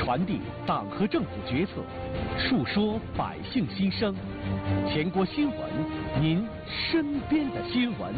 传递党和政府决策，述说百姓心声。全国新闻，您身边的新闻。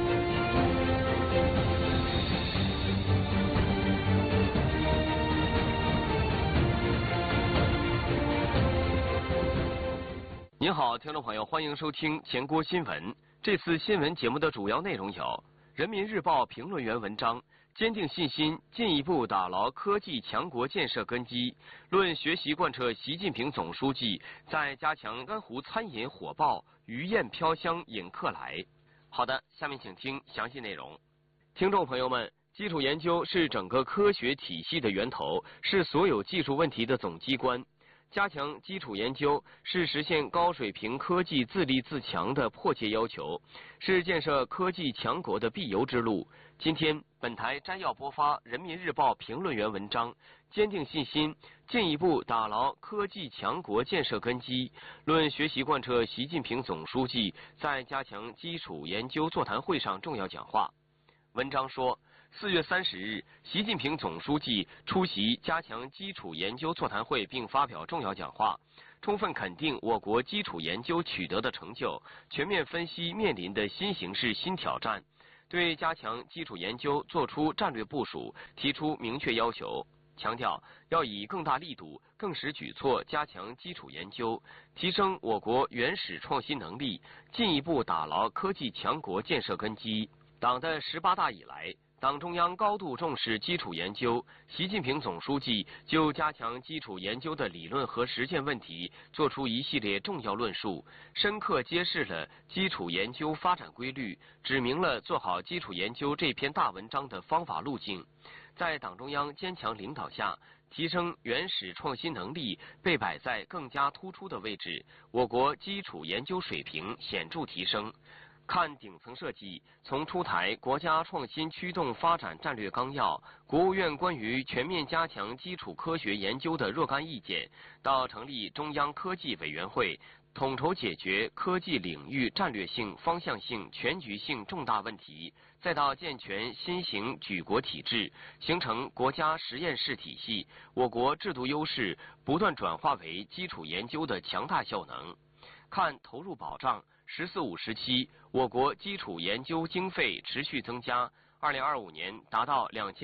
您好，听众朋友，欢迎收听全国新闻。这次新闻节目的主要内容有：《人民日报》评论员文章，坚定信心，进一步打牢科技强国建设根基，论学习贯彻习近平总书记在加强干湖餐饮火爆，鱼雁飘香引客来。好的，下面请听详细内容。听众朋友们，基础研究是整个科学体系的源头，是所有技术问题的总机关。加强基础研究是实现高水平科技自立自强的迫切要求，是建设科技强国的必由之路。今天，本台摘要播发《人民日报》评论员文章，坚定信心，进一步打牢科技强国建设根基，论学习贯彻习近平总书记在加强基础研究座谈会上重要讲话。文章说，4月30日，习近平总书记出席加强基础研究座谈会并发表重要讲话，充分肯定我国基础研究取得的成就，全面分析面临的新形势新挑战，对加强基础研究作出战略部署，提出明确要求，强调要以更大力度、更实举措加强基础研究，提升我国原始创新能力，进一步打牢科技强国建设根基。党的18大以来，党中央高度重视基础研究，习近平总书记就加强基础研究的理论和实践问题作出一系列重要论述，深刻揭示了基础研究发展规律，指明了做好基础研究这篇大文章的方法路径。在党中央坚强领导下，提升原始创新能力被摆在更加突出的位置，我国基础研究水平显著提升。看顶层设计，从出台国家创新驱动发展战略纲要、国务院关于全面加强基础科学研究的若干意见，到成立中央科技委员会，统筹解决科技领域战略性、方向性、全局性重大问题，再到健全新型举国体制，形成国家实验室体系，我国制度优势不断转化为基础研究的强大效能。看投入保障，“十四五”时期，我国基础研究经费持续增加，2025年达到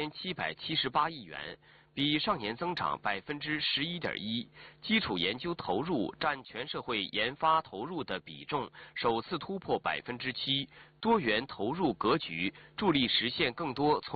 2778亿元，比上年增长11.1%。基础研究投入占全社会研发投入的比重首次突破7%，多元投入格局助力实现更多从